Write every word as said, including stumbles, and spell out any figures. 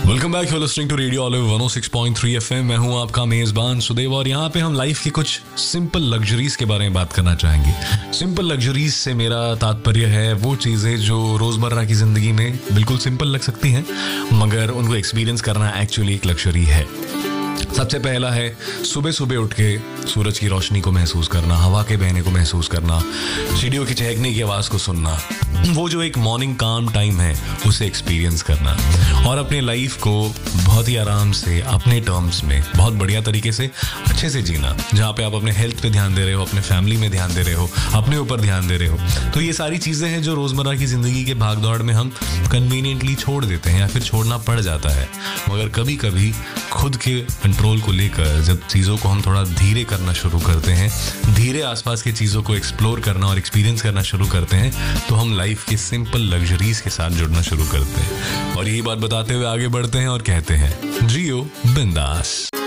Welcome back, you listening to radio olive one O six point three FM. मैं हूं आपका मेजबान सुदेव और यहाँ पे हम लाइफ की कुछ सिंपल लग्जरीज के बारे में बात करना चाहेंगे। सिंपल लग्जरीज से मेरा तात्पर्य है वो चीज़ें जो रोज़मर्रा की ज़िंदगी में बिल्कुल सिंपल लग सकती हैं, मगर उनको एक्सपीरियंस करना एक्चुअली एक लग्जरी है। सबसे पहला है सुबह सुबह उठ के सूरज की रोशनी को महसूस करना, हवा के बहने को महसूस करना, चिड़ियों की चहकने की आवाज़ को सुनना, वो जो एक मॉर्निंग काम टाइम है उसे एक्सपीरियंस करना और अपने लाइफ को बहुत ही आराम से अपने टर्म्स में बहुत बढ़िया तरीके से अच्छे से जीना, जहाँ पे आप अपने हेल्थ पे ध्यान दे रहे हो, अपने फैमिली में ध्यान दे रहे हो, अपने ऊपर ध्यान दे रहे हो। तो ये सारी चीज़ें हैं जो रोज़मर्रा की ज़िंदगी के भागदौड़ में हम कन्वीनियंटली छोड़ देते हैं या फिर छोड़ना पड़ जाता है। मगर कभी कभी खुद के कंट्रोल को लेकर जब चीज़ों को हम थोड़ा धीरे करना शुरू करते हैं, धीरे आसपास की चीज़ों को एक्सप्लोर करना और एक्सपीरियंस करना शुरू करते हैं, तो हम लाइफ के सिंपल लग्जरीज के साथ जुड़ना शुरू करते हैं। और यही बात बताते हुए आगे बढ़ते हैं और कहते हैं जियो बिंदास।